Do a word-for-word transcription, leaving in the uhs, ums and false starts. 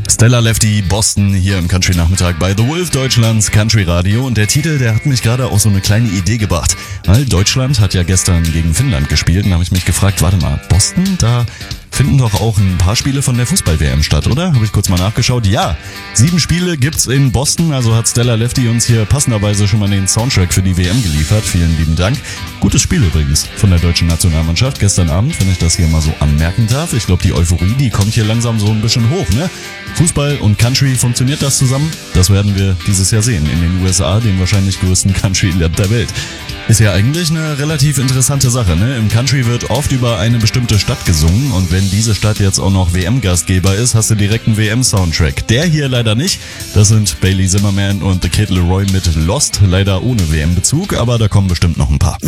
Stella Lefty, Boston, hier im Country-Nachmittag bei The Wolf, Deutschlands Country-Radio. Und der Titel, der hat mich gerade auf so eine kleine Idee gebracht. Weil Deutschland hat ja gestern gegen Finnland gespielt und da habe ich mich gefragt, warte mal, Boston, da finden doch auch ein paar Spiele von der Fußball-W M statt, oder? Habe ich kurz mal nachgeschaut. Ja, sieben Spiele gibt's in Boston, also hat Stella Lefty uns hier passenderweise schon mal den Soundtrack für die W M geliefert. Vielen lieben Dank. Gutes Spiel übrigens von der deutschen Nationalmannschaft gestern Abend, wenn ich das hier mal so anmerken darf. Ich glaube, die Euphorie, die kommt hier langsam so ein bisschen hoch, ne? Fußball und Country, funktioniert das zusammen? Das werden wir dieses Jahr sehen in den U S A, dem wahrscheinlich größten Country-Land der Welt. Ist ja eigentlich eine relativ interessante Sache, ne? Im Country wird oft über eine bestimmte Stadt gesungen und wenn diese Stadt jetzt auch noch W M-Gastgeber ist, hast du direkt einen W M-Soundtrack. Der hier leider nicht. Das sind Bailey Zimmerman und The Kid Leroy mit Lost, leider ohne W M-Bezug, aber da kommen bestimmt noch ein paar.